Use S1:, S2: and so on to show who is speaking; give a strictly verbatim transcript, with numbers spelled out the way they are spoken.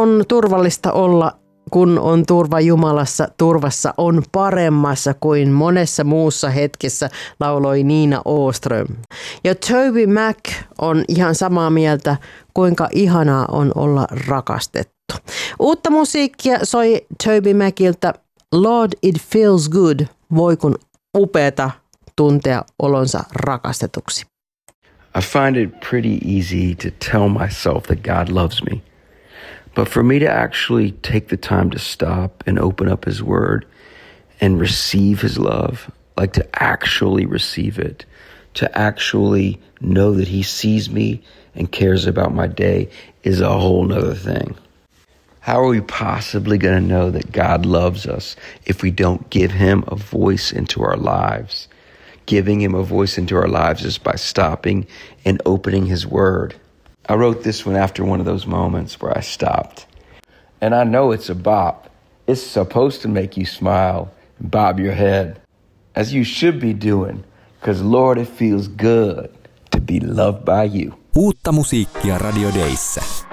S1: on turvallista olla, kun on turva Jumalassa, turvassa on paremmassa kuin monessa muussa hetkessä, lauloi Nina Åström. Ja Toby Mac on ihan samaa mieltä, kuinka ihanaa on olla rakastettu. Uutta musiikkia soi Toby Maciltä Lord It Feels Good, voi kun upeata tuntea olonsa rakastetuksi.
S2: I find it pretty easy to tell myself that God loves me. But for me to actually take the time to stop and open up his word and receive his love, like to actually receive it, to actually know that he sees me and cares about my day is a whole nother thing. How are we possibly going to know that God loves us if we don't give him a voice into our lives? Giving him a voice into our lives is by stopping and opening his word. I wrote this one after one of those moments where I stopped. And I know it's a bop. It's supposed to make you smile and bob your head, as you should be doing, because Lord, it feels good to be loved by you.
S3: Uutta musiikkia Radio Dayssä.